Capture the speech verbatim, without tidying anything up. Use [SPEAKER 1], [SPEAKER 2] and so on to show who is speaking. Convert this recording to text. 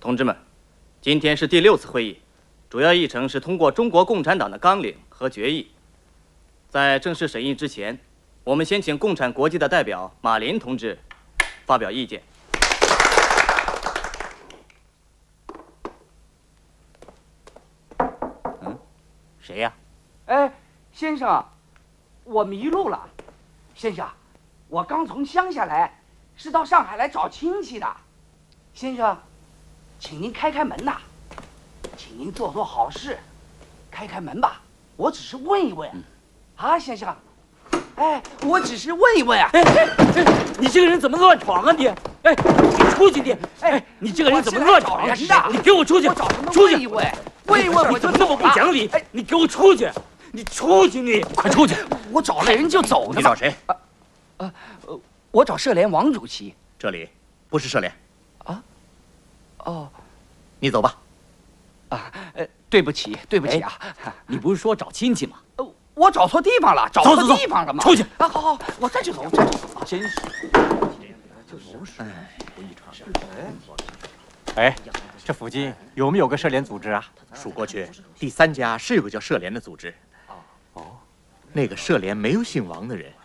[SPEAKER 1] 同志们，今天是第六次会议，主要议程是通过中国共产党的纲领和决议。在正式审议之前，我们先请共产国际的代表马林同志发表意见。
[SPEAKER 2] 嗯，谁呀？
[SPEAKER 3] 哎，先生，我迷路了。先生，我刚从乡下来，是到上海来找亲戚的。先生，请您开开门呐，请您做做好事，开开门吧。我只是问一问，嗯、啊，先生。哎，我只是问一问啊！
[SPEAKER 2] 哎哎哎，你这个人怎么乱闯啊你？哎，你出去你！哎，你这个人怎么乱闯啊？你给我出去！出去！
[SPEAKER 3] 问一问，问一问，
[SPEAKER 2] 你怎么那么不讲理？哎，你给我出去！你出去你！快出去！
[SPEAKER 3] 我找了人就走。
[SPEAKER 4] 你找谁？
[SPEAKER 3] 啊，呃，我找社联王主席。
[SPEAKER 4] 这里不是社联。
[SPEAKER 3] 啊？哦，
[SPEAKER 4] 你走吧。
[SPEAKER 3] 啊，呃，对不起，对不起啊！
[SPEAKER 2] 你不是说找亲戚吗？
[SPEAKER 3] 呃。我找错地方了，找错地方了吗？
[SPEAKER 2] 出去！
[SPEAKER 3] 啊，好好，我这就走，这就走。
[SPEAKER 2] 真是，
[SPEAKER 4] 就是
[SPEAKER 5] 哎，哎，这附近有没有个社联组织啊？
[SPEAKER 4] 数过去，第三家是有个叫社联的组织。哦，那个社联没有姓王的人。